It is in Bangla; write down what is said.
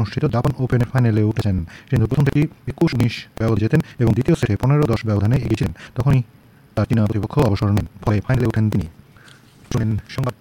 অনুষ্ঠিত জাপান ওপেনের ফাইনালে উঠেছেন। সিন্ধু প্রথম থেকেই 21-19 ব্যবধানে জেতেন এবং দ্বিতীয় সেটে 15-10 ব্যবধানে এগিয়ে ছিলেন। তখনই তার চীনা প্রতিপক্ষ অবসর নেন, ফলে ফাইনালে ওঠেন তিনি। শুনেন সংবাদ